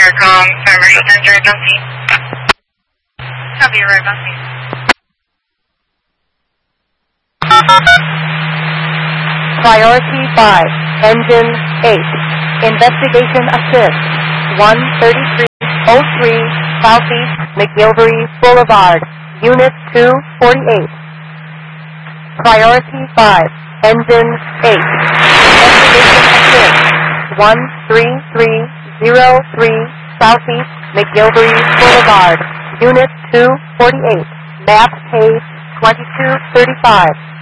Intercom, primary center, Dunphy. Copy, right, Dunphy. Priority 5, Engine 8. Investigation assist. 13303 Southeast McGilvery Boulevard, Unit 248. Priority 5, Engine 8. Investigation assist. 13303 Southeast McGilvery Boulevard, Unit 248. Map page 2235.